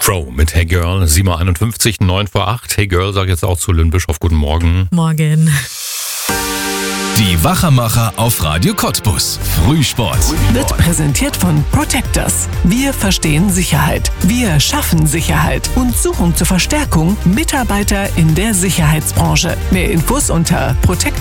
Crow mit Hey Girl, 7:51, 9 vor 8. Hey Girl, sag jetzt auch zu Lynn Bischof, guten Morgen. Morgen. Die Wachermacher auf Radio Cottbus. Frühsport. Wird präsentiert von Protectors. Wir verstehen Sicherheit. Wir schaffen Sicherheit und suchen zur Verstärkung Mitarbeiter in der Sicherheitsbranche. Mehr Infos unter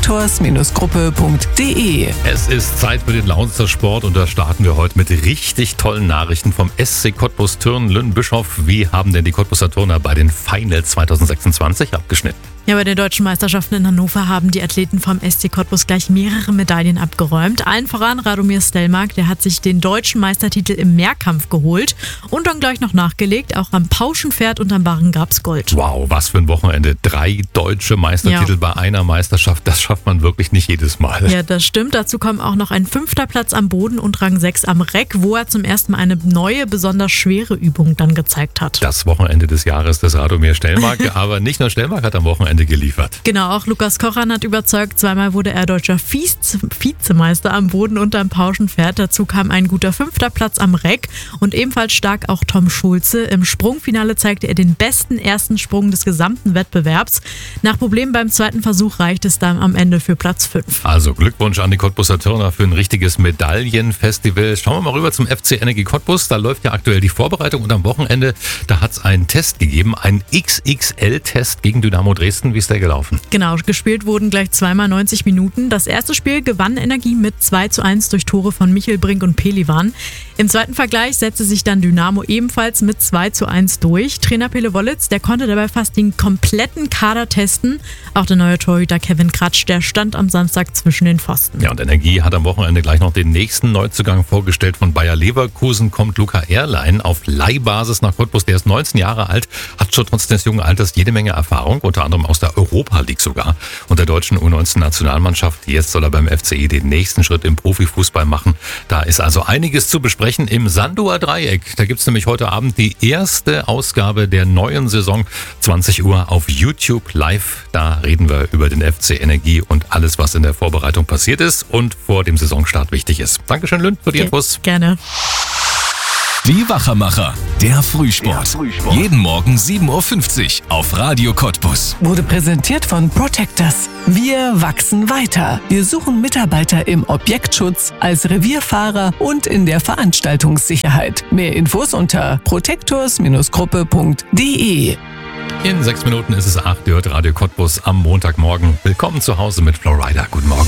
protectors-gruppe.de. Es ist Zeit für den Launster Sport und da starten wir heute mit richtig tollen Nachrichten vom SC Cottbus Turnen. Lynn Bischof, wie haben denn die Cottbuser Turner bei den Finals 2026 abgeschnitten? Ja, bei den deutschen Meisterschaften in Hannover haben die Athleten vom SC Cottbus gleich mehrere Medaillen abgeräumt. Allen voran Radomir Stelmark, der hat sich den deutschen Meistertitel im Mehrkampf geholt und dann gleich noch nachgelegt. Auch am Pauschenpferd und am Barren gab's Gold. Wow, was für ein Wochenende. 3 deutsche Meistertitel bei einer Meisterschaft, das schafft man wirklich nicht jedes Mal. Ja, das stimmt. Dazu kommen auch noch ein 5. Platz am Boden und Rang 6 am Reck, wo er zum ersten Mal eine neue, besonders schwere Übung dann gezeigt hat. Das Wochenende des Jahres des Radomir Stelmark, aber nicht nur Stelmark hat am Wochenende geliefert. Genau, auch Lukas Kochan hat überzeugt. Zweimal wurde er deutscher Vizemeister am Boden und am Pauschenpferd. Dazu kam ein guter 5. Platz am Reck und ebenfalls stark auch Tom Schulze. Im Sprungfinale zeigte er den besten ersten Sprung des gesamten Wettbewerbs. Nach Problemen beim zweiten Versuch reicht es dann am Ende für Platz 5. Also Glückwunsch an die Cottbuser Turner für ein richtiges Medaillenfestival. Schauen wir mal rüber zum FC Energie Cottbus. Da läuft ja aktuell die Vorbereitung und am Wochenende, da hat es einen Test gegeben, einen XXL-Test gegen Dynamo Dresden. Wie ist der gelaufen? Genau, gespielt wurden gleich zweimal 90 Minuten. Das erste Spiel gewann Energie mit 2:1 durch Tore von Michel Brink und Pelivan. Im zweiten Vergleich setzte sich dann Dynamo ebenfalls mit 2:1 durch. Trainer Pele Wollitz, der konnte dabei fast den kompletten Kader testen. Auch der neue Torhüter Kevin Kratsch, der stand am Samstag zwischen den Pfosten. Ja, und Energie hat am Wochenende gleich noch den nächsten Neuzugang vorgestellt. Von Bayer Leverkusen kommt Luca Erlein auf Leihbasis nach Cottbus. Der ist 19 Jahre alt, hat schon trotz des jungen Alters jede Menge Erfahrung, unter anderem aus der Europa League sogar und der deutschen U19-Nationalmannschaft. Jetzt soll er beim FCE den nächsten Schritt im Profifußball machen. Da ist also einiges zu besprechen im Sanduer Dreieck. Da gibt es nämlich heute Abend die erste Ausgabe der neuen Saison, 20 Uhr auf YouTube live. Da reden wir über den FC Energie und alles, was in der Vorbereitung passiert ist und vor dem Saisonstart wichtig ist. Dankeschön, Lynn, für die Infos. Gerne. Die Wachermacher. Der Frühsport. Jeden Morgen 7:50 Uhr auf Radio Cottbus. Wurde präsentiert von Protectors. Wir wachsen weiter. Wir suchen Mitarbeiter im Objektschutz, als Revierfahrer und in der Veranstaltungssicherheit. Mehr Infos unter protectors-gruppe.de. In 6 Minuten ist es 8 Uhr, Radio Cottbus am Montagmorgen. Willkommen zu Hause mit Florida. Guten Morgen.